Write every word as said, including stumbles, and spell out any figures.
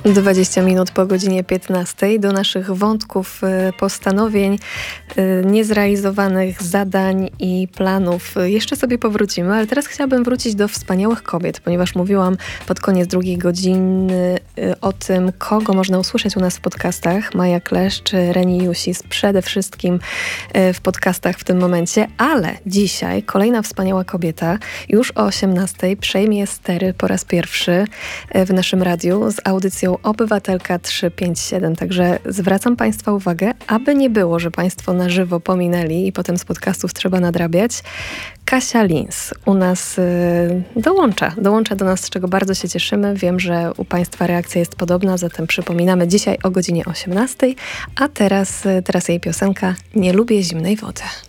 dwadzieścia minut po godzinie piętnastej. Do naszych wątków, postanowień, niezrealizowanych zadań i planów jeszcze sobie powrócimy, ale teraz chciałabym wrócić do wspaniałych kobiet, ponieważ mówiłam pod koniec drugiej godziny o tym, kogo można usłyszeć u nas w podcastach. Maja Kleszcz, Reni Jusis przede wszystkim w podcastach w tym momencie, ale dzisiaj kolejna wspaniała kobieta już o osiemnastej przejmie stery po raz pierwszy w naszym radiu z audycją Obywatelka trzysta pięćdziesiąt siedem. Także zwracam Państwa uwagę, aby nie było, że Państwo na żywo pominęli i potem z podcastów trzeba nadrabiać. Kasia Lins u nas y, dołącza. Dołącza do nas, z czego bardzo się cieszymy. Wiem, że u Państwa reakcja jest podobna, zatem przypominamy dzisiaj o godzinie osiemnastej, a teraz, teraz jej piosenka Nie lubię zimnej wody.